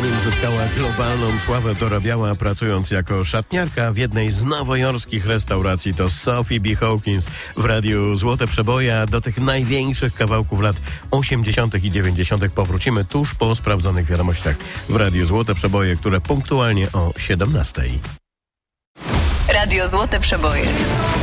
Zanim zyskała globalną sławę, dorabiała pracując jako szatniarka w jednej z nowojorskich restauracji. To Sophie B. Hawkins w Radiu Złote Przeboje. Do tych największych kawałków lat 80. i 90. powrócimy tuż po sprawdzonych wiadomościach w Radiu Złote Przeboje, które punktualnie o 17. Radio Złote Przeboje.